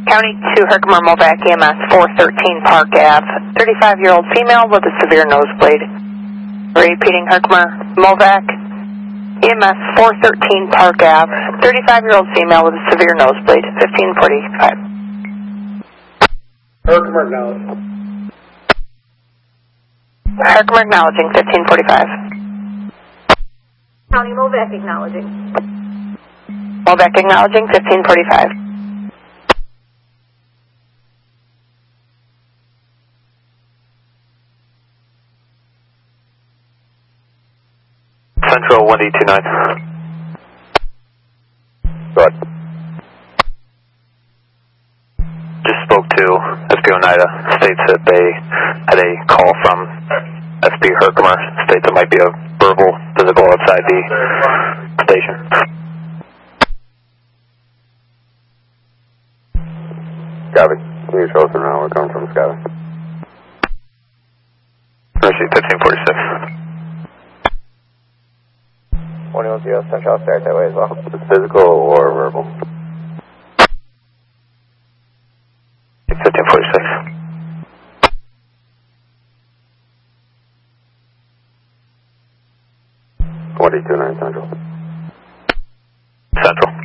County 2 Herkimer Movac EMS 413 Park Ave, 35-year-old female with a severe nosebleed. Repeating Herkimer Movac EMS 413 Park Ave, 35-year-old female with a severe nosebleed, 1545. Herkimer acknowledging. Herkimer acknowledging, 1545. County Movac acknowledging. Movac acknowledging, 1545. Central 1829. Go ahead. Just spoke to SB Oneida. States that they had a call from SB Herkimer. States it might be a verbal physical outside the station. Copy. Please show us around. We're coming from Scotty. Receipt 1546. 21 Central start that way as well. Physical or verbal? 1546. 22-9 Central. Central.